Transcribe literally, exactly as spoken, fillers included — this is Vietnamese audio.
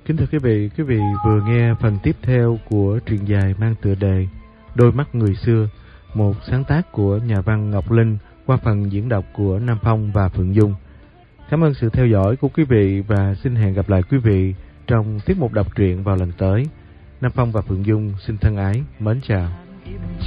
Kính thưa quý vị, quý vị vừa nghe phần tiếp theo của truyện dài mang tựa đề Đôi mắt người xưa, một sáng tác của nhà văn Ngọc Linh qua phần diễn đọc của Nam Phong và Phượng Dung. Cảm ơn sự theo dõi của quý vị và xin hẹn gặp lại quý vị trong tiết mục đọc truyện vào lần tới. Nam Phong và Phượng Dung xin thân ái, mến chào.